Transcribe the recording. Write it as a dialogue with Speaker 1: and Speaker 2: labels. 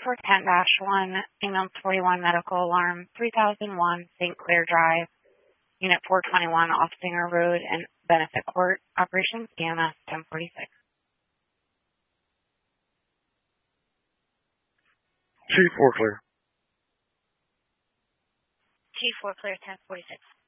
Speaker 1: for 10-1, ambulance 41 medical alarm 3001 St. Clair Drive, unit 421 off Singer Road and Benefit Court, Operation EMS 1046.
Speaker 2: Chief, 4 clear.
Speaker 3: Chief, 4 clear, 1046.